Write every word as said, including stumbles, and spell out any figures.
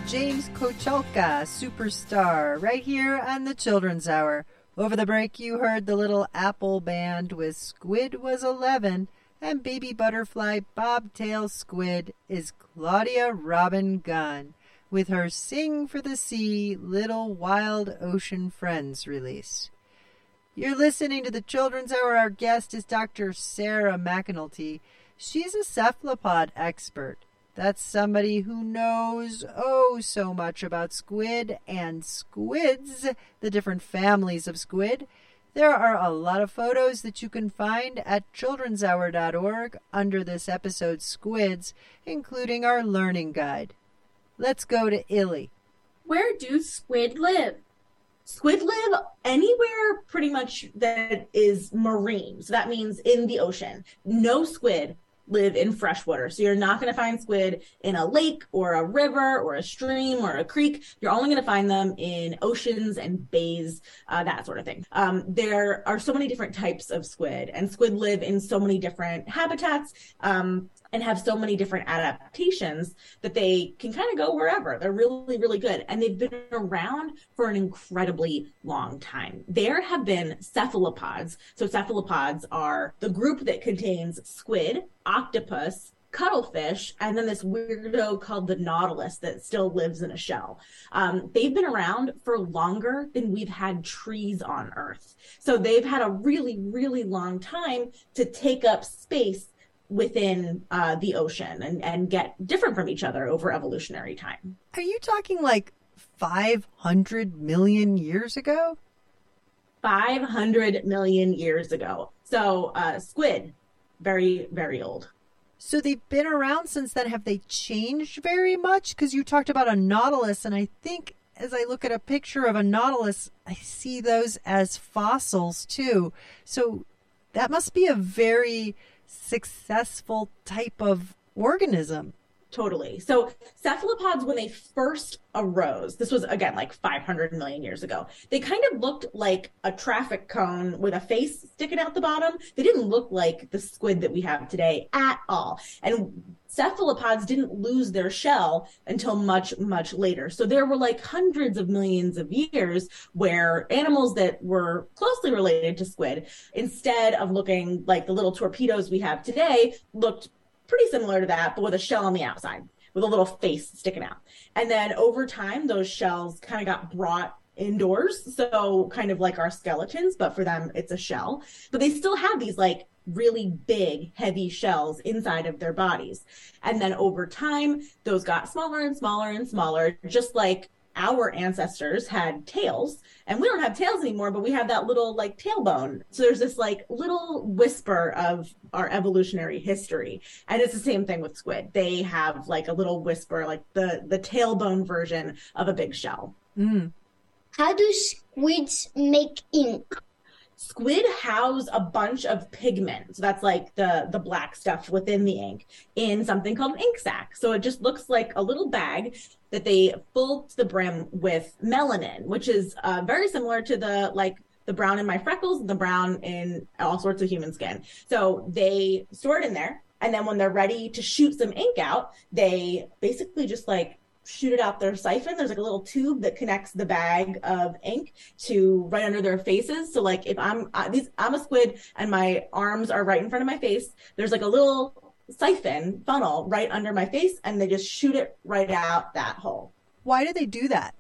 James Kochalka, Superstar, right here on the Children's Hour. Over the break, you heard the Little Apple Band with Squid Was eleven, and Baby Butterfly Bobtail Squid is Claudia Robin Gunn with her Sing for the Sea, Little Wild Ocean Friends release. You're listening to the Children's Hour. Our guest is Doctor Sarah McAnulty. She's a cephalopod expert. That's somebody who knows oh so much about squid and squids, the different families of squid. There are a lot of photos that you can find at children's hour dot org under this episode's squids, including our learning guide. Let's go to Illy. Where do squid live? Squid live anywhere pretty much that is marine. So that means in the ocean. No squid live in freshwater. So you're not going to find squid in a lake or a river or a stream or a creek. You're only going to find them in oceans and bays, uh, that sort of thing. Um, there are so many different types of squid, and squid live in so many different habitats. Um, and have so many different adaptations that they can kind of go wherever. They're really, really good. And they've been around for an incredibly long time. There have been cephalopods. So cephalopods are the group that contains squid, octopus, cuttlefish, and then this weirdo called the nautilus that still lives in a shell. Um, they've been around for longer than we've had trees on Earth. So they've had a really, really long time to take up space within uh, the ocean and, and get different from each other over evolutionary time. Are you talking like five hundred million years ago? five hundred million years ago. So uh, squid, very, very old. So they've been around since then. Have they changed very much? Because you talked about a nautilus, and I think as I look at a picture of a nautilus, I see those as fossils too. So that must be a very successful type of organism. Totally. So cephalopods, when they first arose, this was, again, like five hundred million years ago, they kind of looked like a traffic cone with a face sticking out the bottom. They didn't look like the squid that we have today at all. And cephalopods didn't lose their shell until much, much later. So there were like hundreds of millions of years where animals that were closely related to squid, instead of looking like the little torpedoes we have today, looked pretty similar to that, but with a shell on the outside, with a little face sticking out. And then over time, those shells kind of got brought indoors. So kind of like our skeletons, but for them, it's a shell. But they still have these like really big, heavy shells inside of their bodies. And then over time, those got smaller and smaller and smaller, just like our ancestors had tails, and we don't have tails anymore, but we have that little like tailbone. So there's this like little whisper of our evolutionary history. And it's the same thing with squid. They have like a little whisper, like the, the tailbone version of a big shell. Mm. How do squids make ink? Squid house a bunch of pigment. So that's like the, the black stuff within the ink in something called an ink sac. So it just looks like a little bag that they fill to the brim with melanin, which is uh, very similar to the like the brown in my freckles and the brown in all sorts of human skin. So they store it in there. And then when they're ready to shoot some ink out, they basically just like shoot it out their siphon. There's like a little tube that connects the bag of ink to right under their faces. So like if I'm uh, these I'm a squid and my arms are right in front of my face, there's like a little siphon funnel right under my face, and they just shoot it right out that hole. Why do they do that?